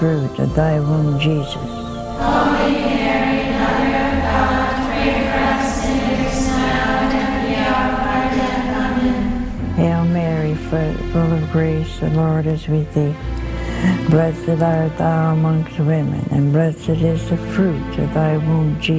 fruit of thy womb, Jesus. Holy Mary, Mother of God, pray for us sinners now and at the hour of our death. Amen. Hail Mary, full of grace, the Lord is with thee. Blessed art thou amongst women, and blessed is the fruit of thy womb, Jesus.